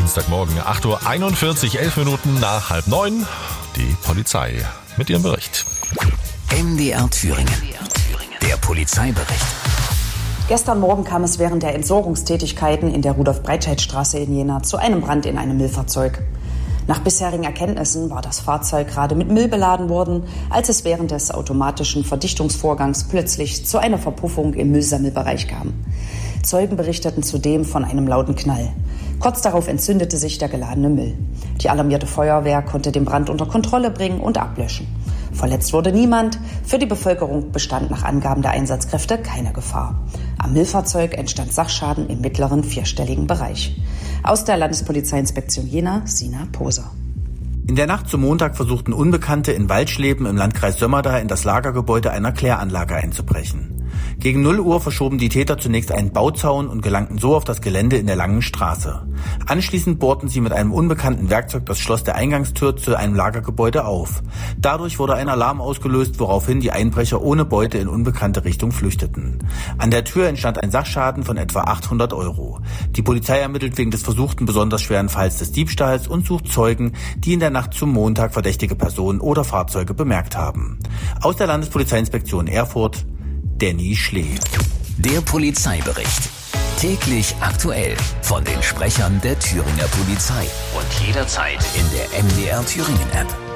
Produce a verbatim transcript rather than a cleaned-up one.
Dienstagmorgen, acht Uhr einundvierzig, elf Minuten nach halb neun. Die Polizei mit ihrem Bericht. M D R Thüringen. Der Polizeibericht. Gestern Morgen kam es während der Entsorgungstätigkeiten in der Rudolf-Breitscheid-Straße in Jena zu einem Brand in einem Müllfahrzeug. Nach bisherigen Erkenntnissen war das Fahrzeug gerade mit Müll beladen worden, als es während des automatischen Verdichtungsvorgangs plötzlich zu einer Verpuffung im Müllsammelbereich kam. Zeugen berichteten zudem von einem lauten Knall. Kurz darauf entzündete sich der geladene Müll. Die alarmierte Feuerwehr konnte den Brand unter Kontrolle bringen und ablöschen. Verletzt wurde niemand. Für die Bevölkerung bestand nach Angaben der Einsatzkräfte keine Gefahr. Am Müllfahrzeug entstand Sachschaden im mittleren vierstelligen Bereich. Aus der Landespolizeiinspektion Jena, Sina Poser. In der Nacht zum Montag versuchten Unbekannte in Waldschleben im Landkreis Sömmerda in das Lagergebäude einer Kläranlage einzubrechen. Gegen null Uhr verschoben die Täter zunächst einen Bauzaun und gelangten so auf das Gelände in der Langen Straße. Anschließend bohrten sie mit einem unbekannten Werkzeug das Schloss der Eingangstür zu einem Lagergebäude auf. Dadurch wurde ein Alarm ausgelöst, woraufhin die Einbrecher ohne Beute in unbekannte Richtung flüchteten. An der Tür entstand ein Sachschaden von etwa achthundert Euro. Die Polizei ermittelt wegen des versuchten besonders schweren Falls des Diebstahls und sucht Zeugen, die in der Nacht zum Montag verdächtige Personen oder Fahrzeuge bemerkt haben. Aus der Landespolizeiinspektion Erfurt, Danny Schlee. Der Polizeibericht. Täglich aktuell von den Sprechern der Thüringer Polizei und jederzeit in der M D R Thüringen App.